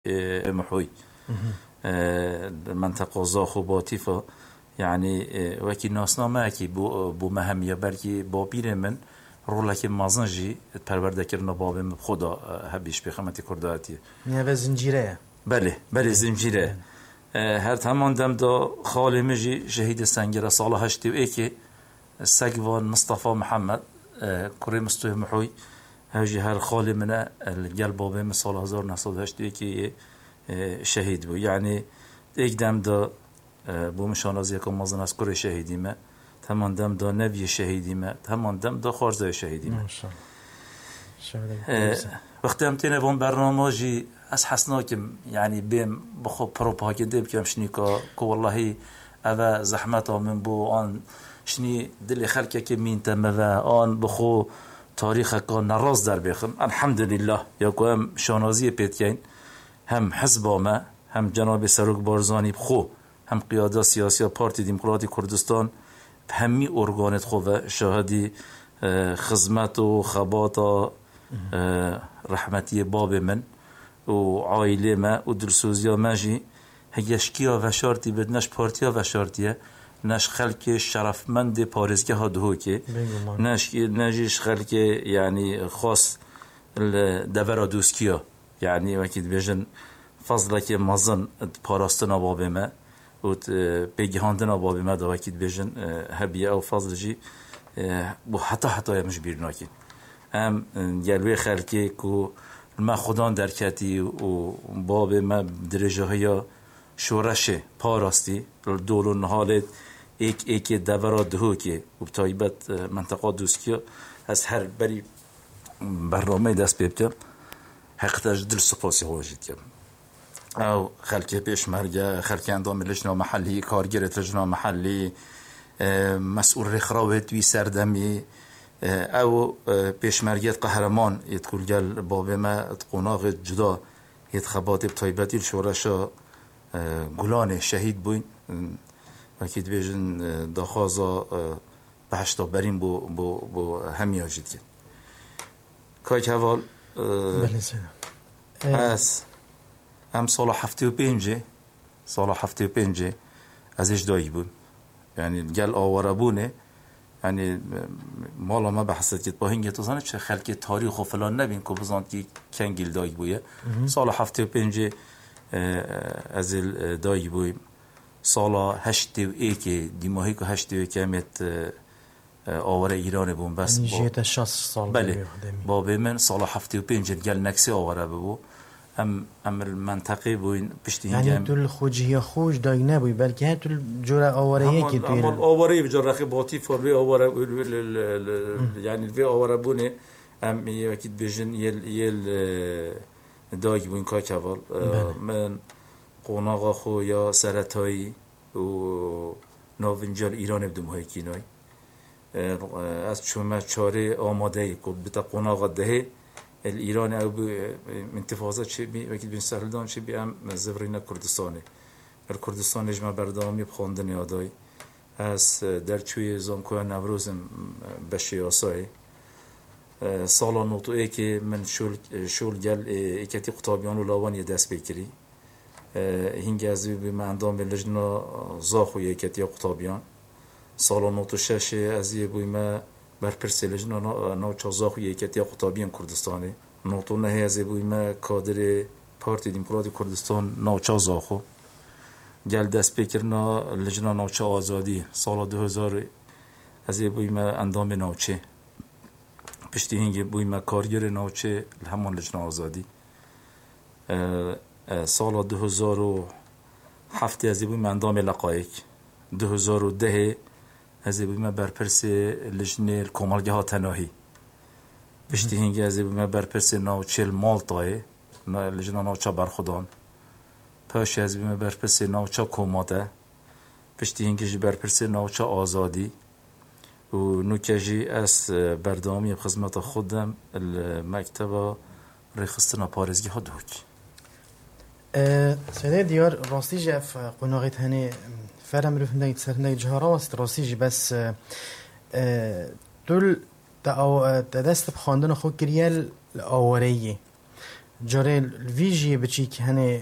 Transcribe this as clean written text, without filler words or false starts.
محوي منطقة زاخو باتيفا يعني وكي ناسنا معكي بو مهمية بركي بابير من رولك مازنجي پرورده کردن بابم خدا هبیش بخمتی کرداتی نه زنجیره بله زنجیره هر تمام دم دا خاله مجی شهید سنگره سال 81 سگوان مصطفى محمد کره مستوی محوی هجی هر خاله منه الجل بابم سال 1981 شهید بود یعنی یک دم دا بو مشانازی که مازن از کره شهیدیمه تمام دم دا نبی شهیدیمه تمام دم دا خارزای شهیدیمه وقتی هم تینه بون برنامه جی از حسنا که یعنی بیم بخو پروپاگنده بکم شنی که والله اوه زحمت من بو آن شنی دل خلقه که مین تمه آن بخو تاریخ که نراز در بخم الحمدلله یا که هم شانازی پیتکین هم حزب ما هم جناب سروک بارزانی بخو هم قیاده سیاسی پارتی دموکراتی کردستان همی ارگانت خوبه شاهدی خدمت و خبات رحمتی باب من و عائله ما و درسوزیا ماجی هیشکیا و شرطی بد نش پارتیا و شرطیه نش خلق شرفمند پارزگاه ها دهو که نجیش خلق یعنی خاص دورا دوسکیا یعنی وقتی بیشن فضل که مازن پاراستنا باب ما و بگیهاندنا باب ما دا وقتی بیشن هبیه او فضل جی و حتی مش بیر ناکن هم گلوی خلقی که ما خودان درکتی و باب ما درجه های شورش پاراستی دولون حالت ایک دورا دهو که و بطایبت منطقه دوسکیا از هر بری برنامه دست ببتم حقیقتش دل سپاسی واجد کردم او خلقی پیشمرگه خلقی اندام لجنه محلی کارگرت لجنه محلی مسئول رخراوه توی سردمی او پیشمرگیت قهرمان یتکل گل باب ما قناغ جدا یتخبات بطایبتی الشورشا گلان شهید بوین وکید بیجن داخوازا بحشتا برین بو همی آجید کن کای که اول از هم سال 75 ازش دایی بود یعنی گل آواره بونه یعنی مالا ما بحثت که با هنگه توزانه چه خلق تاریخ و فلان نبین که بزاند که کنگل دایی بویه سال 75 از دایی بویم سال 81 دیماهی که 81 همت آواره ایران بون بس جیت 60 سال بله بابه من سال 75 گل نکسی آواره ببو هم المنطقه بوین پشتی یعنی تو الخوجی خوش دایی نبوی بلکه هم تو جور آواره که توی آواره بجار رخی باتی فروی آواره یعنی الوی آواره بونه هم یکید بیجن یل دایی بوین که کوال من قوناغا خو یا سرطایی و ناوینجال ایران بدم های کینای از چومه چاره آماده ای که بتا قوناغا دهه الإيراني أو بانتفاضات شبي وكيد بين سهلدان شبي أم زفرينا كردستاني الكردستان نجمع بردامي بخوندن ياداي از در چوی زانکوی نوروزم بشی آسای سالا نوتو ای که من شول گل ایکتی قطابیان و لاوانی دست بکری هنگی از بی من اندام به لجنا زاخوی ایکتی قطابیان سالا نوتو شش از بی من برپرسی لجنا نوچا زاخوی ایکتی قطابیان کردستانی نوتو نهی از بی من کادر پارتی دموکراتی کردستان نوچا زاخو گل دست بکرنا لجنا نوچه آزادی سال 2000 از بوی ما اندام نوچه پشتی هنگی بوی ما کارگر نوچه همان لجنا آزادی سال 2007 از بوی ما اندام لقایک 2010 از بوی ما برپرس لجنه کمالگه ها تناهی پشتی هنگی از بوی ما برپرس نوچه مالتای لجنا نوچه برخودان پاش از بیم برپرس نوچه کوماده پشتی هنگیجی برپرس نوچه آزادی و نوکجی از بردامی خدمت خودم المکتب رخصتنا پارزگی ها دوک سیده دیار راستی جف قناغیت هنی فرم رو فندگی تسرندگی جهارا واسط راستی جی بس دول دست بخاندن خود گریل آوارهی جاره الفيجي بتشي كهني